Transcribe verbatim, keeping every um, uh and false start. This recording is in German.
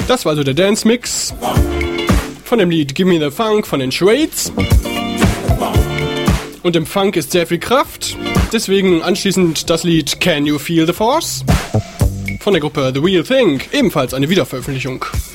Das war also der Dance-Mix von dem Lied Give Me the Funk von den Shades. Und im Funk ist sehr viel Kraft. Deswegen anschließend das Lied Can You Feel the Force von der Gruppe The Real Thing, ebenfalls eine Wiederveröffentlichung.